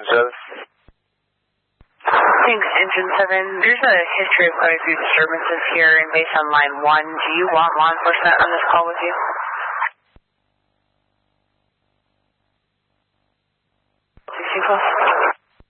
Engine 7. Thanks, Engine 7. There's a history of quite a few disturbances here, and based on line 1, do you want law enforcement on this call with you? Too close.